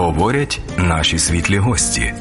Говорять наші світлі гості.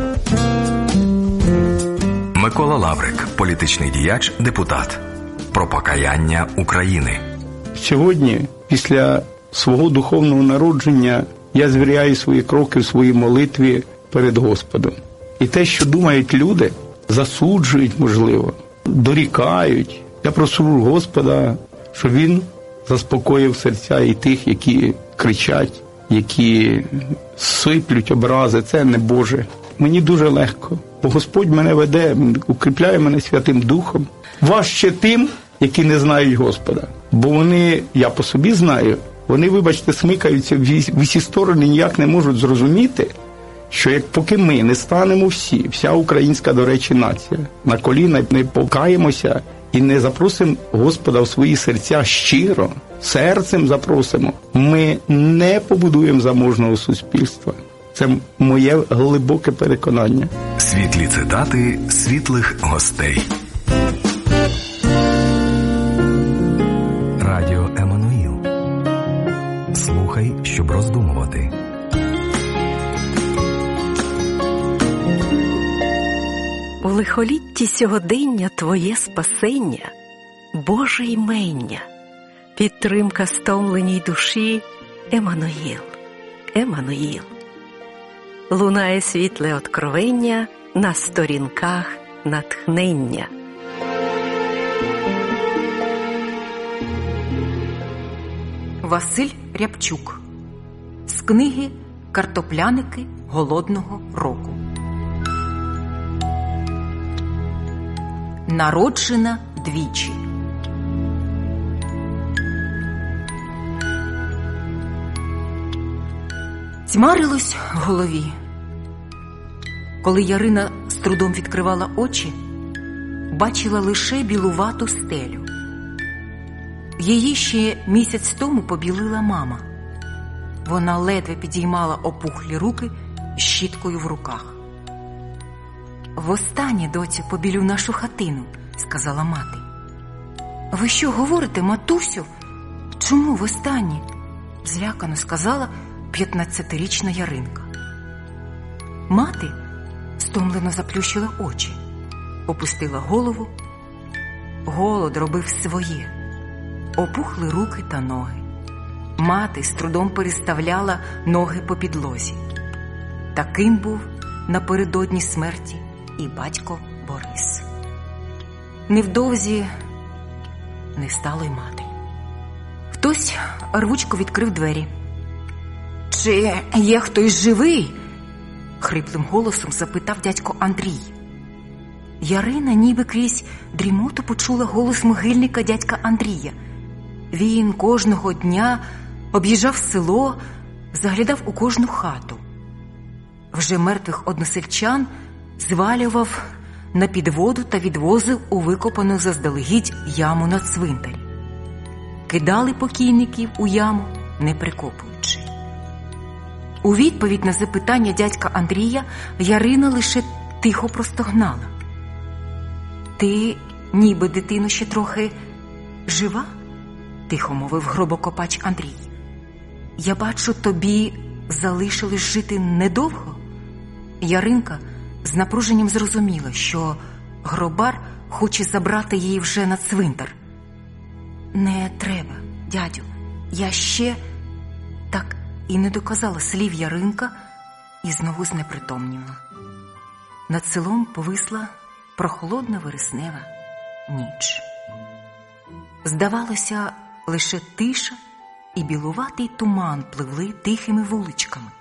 Микола Лаврик, політичний діяч, депутат. Про покаяння України. Сьогодні, після свого духовного народження, я звіряю свої кроки в своїй молитві перед Господом. І те, що думають люди, засуджують, можливо, дорікають. Я прошу Господа, щоб Він заспокоїв серця і тих, які кричать, які сиплють образи. Це не Боже. Мені дуже легко, бо Господь мене веде, укріпляє мене Святим Духом. Важче тим, які не знають Господа. Бо вони, я по собі знаю, вони, вибачте, смикаються в усі сторони, ніяк не можуть зрозуміти, що поки ми не станемо всі, вся українська, до речі, нація, на коліна не покаємося і не запросимо Господа в свої серця щиро, серцем запросимо, ми не побудуємо заможного суспільства. Це моє глибоке переконання. Світлі цитати світлих гостей. Радіо Еммануїл. Слухай, щоб роздумувати. У лихолітті сьогодення твоє спасення, Боже імення, підтримка стомленій душі, Еммануїл, Еммануїл. Лунає світле откровення на сторінках натхнення. Василь Рябчук. З книги «Картопляники голодного року». Народжена двічі. Тьмарилось в голові. Коли Ярина з трудом відкривала очі, бачила лише білувату стелю. Її ще місяць тому побілила мама. Вона ледве підіймала опухлі руки з щіткою в руках. «Востаннє, доцю, побілю нашу хатину», – сказала мати. «Ви що говорите, матусю? Чому востаннє?» – злякано сказала 15-річна Яринка. Мати стомлено заплющила очі, опустила голову. Голод робив своє. Опухли руки та ноги. Мати з трудом переставляла ноги по підлозі. Таким був напередодні смерті і батько Борис. Невдовзі не стало й мати. Хтось рвучко відкрив двері. «Чи є хтось живий?» – хриплим голосом запитав дядько Андрій. Ярина ніби крізь дрімоту почула голос могильника дядька Андрія. Він кожного дня об'їжджав село, заглядав у кожну хату. Вже мертвих односельчан звалював на підводу та відвозив у викопану заздалегідь яму на цвинтарі. Кидали покійників у яму, не прикопуючи. У відповідь на запитання дядька Андрія Ярина лише тихо простогнала. «Ти, ніби дитино, ще трохи жива?» – тихо мовив гробокопач Андрій. «Я бачу, тобі залишилось жити недовго?» Яринка з напруженням зрозуміла, що гробар хоче забрати її вже на цвинтар. «Не треба, дядю, я ще…» Так і не доказала слів Яринка і знову знепритомніла. Над селом повисла прохолодна вереснева ніч. Здавалося, лише тиша і білуватий туман пливли тихими вуличками.